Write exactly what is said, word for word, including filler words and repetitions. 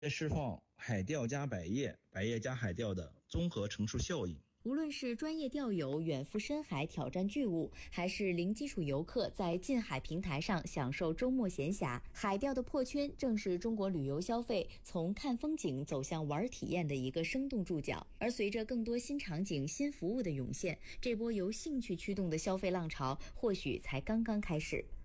在释放海钓加百叶、百叶加海钓的综合乘数效应。 无论是专业钓友远赴深海挑战巨物，还是零基础游客在近海平台上享受周末闲暇，海钓的破圈正是中国旅游消费从看风景走向玩体验的一个生动注脚。而随着更多新场景、新服务的涌现，这波由兴趣驱动的消费浪潮或许才刚刚开始。